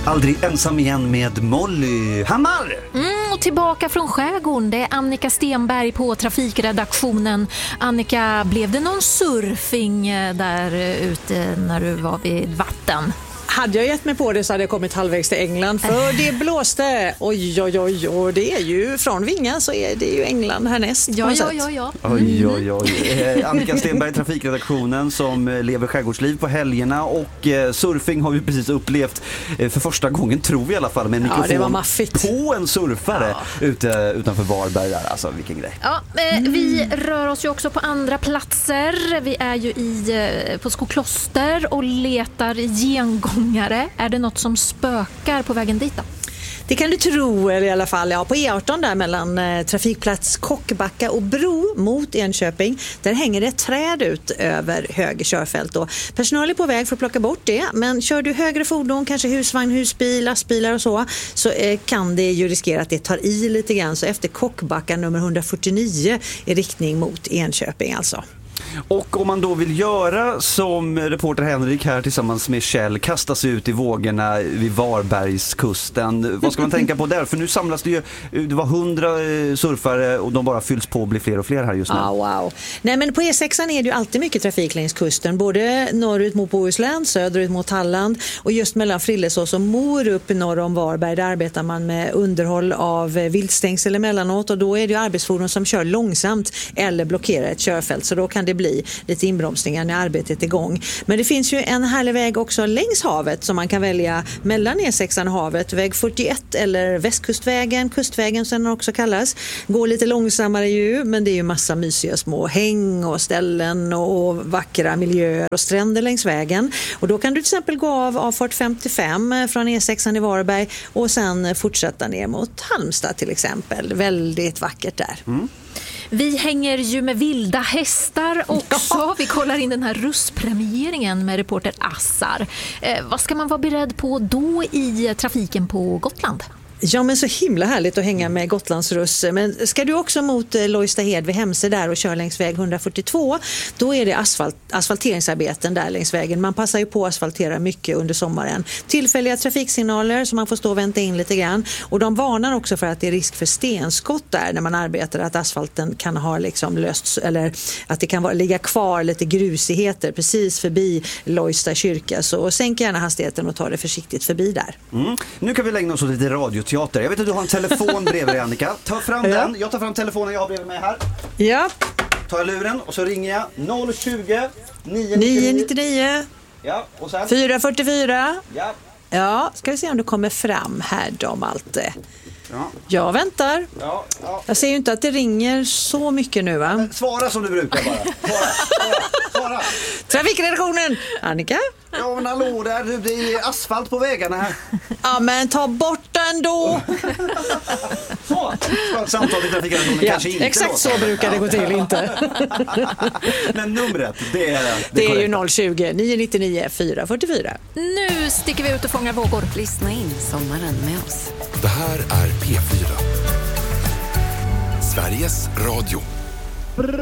Aldrig ensam igen med Molly Hammar. Och tillbaka från skärgården, det är Annika Stenberg på trafikredaktionen. Annika, blev det någon surfing där ute när du var vid vatten? Hade jag gett mig på det så hade jag kommit halvvägs till England, för det blåste. Oj, det är ju från Vinga så är det ju England härnäst. Ja. Oj. Annika Stenberg, trafikredaktionen, som lever skärgårdsliv på helgerna, och surfing har vi precis upplevt för första gången, tror vi i alla fall, med en mikrofon på en surfare utanför Varberg där. Alltså vilken grej. Ja, vi rör oss ju också på andra platser. Vi är ju på Skokloster och letar gengångare. Är det något som spökar på vägen dit då? Det kan du tro, eller i alla fall på E18 där mellan trafikplats Kockbacka och Bro mot Enköping. Där hänger det ett träd ut över höger körfält. Och personal är på väg för att plocka bort det. Men kör du högre fordon, kanske husvagn, husbil, lastbilar och så kan det ju riskera att det tar i lite grann. Så efter Kockbacka nummer 149 i riktning mot Enköping alltså. Och om man då vill göra som reporter Henrik här tillsammans med Kjell, kasta sig ut i vågorna vid Varbergskusten, vad ska man tänka på där? För nu samlas det var 100 surfare och de bara fylls på och blir fler och fler här just nu. Wow. Nej, men på E6 är det ju alltid mycket trafik längs kusten, både norrut mot Bohuslän, söderut mot Halland, och just mellan Frillesås och Morup norr om Varberg, där arbetar man med underhåll av viltstängsel emellanåt, och då är det ju arbetsfordon som kör långsamt eller blockerar ett körfält, så då kan det bli lite inbromsningar när arbetet är igång. Men det finns ju en härlig väg också längs havet som man kan välja mellan E6 och havet. Väg 41 eller västkustvägen, kustvägen som den också kallas. Går lite långsammare ju, men det är ju massa mysiga små häng och ställen och vackra miljöer och stränder längs vägen. Och då kan du till exempel gå av fart 55 från E6 i Varberg och sen fortsätta ner mot Halmstad till exempel. Väldigt vackert där. Vi hänger ju med vilda hästar också. Vi kollar in den här russpremieringen med reporter Assar. Vad ska man vara beredd på då i trafiken på Gotland? Ja, men så himla härligt att hänga med Gotlandsruss. Men ska du också mot Lojstahed vid Hemse där och kör längs väg 142, då är det asfalteringsarbeten där längs vägen. Man passar ju på att asfaltera mycket under sommaren. Tillfälliga trafiksignaler som man får stå och vänta in lite grann. Och de varnar också för att det är risk för stenskott där när man arbetar, att asfalten kan ha liksom lösts, eller att det kan ligga kvar lite grusigheter precis förbi Lojsta kyrka. Så sänk gärna hastigheten och ta det försiktigt förbi där. Nu kan vi lägga oss åt lite radioteater. Jag vet att du har en telefon bredvid dig, Annika. Ta fram den. Jag tar fram telefonen jag har bredvid mig här. Ja. Tar jag luren och så ringer jag 020 999. Ja, och sen 444. Ja. Ja, ska vi se om du kommer fram här då, Malte. Ja. Jag väntar. Ja. Jag ser ju inte att det ringer så mycket nu, va? Svara som du brukar bara. Svara. Trafikredaktionen. Annika? Ja, men hallå där. Det är asfalt på vägarna här. Ja, men ta bort den då. Så. Samtal i trafikredaktionen kanske inte. Exakt så brukar det gå till, inte. Men numret, det är ju 020 999 444. Nu sticker vi ut och fångar vågor. Lyssna in sommaren med oss. Det här är P4. Sveriges Radio.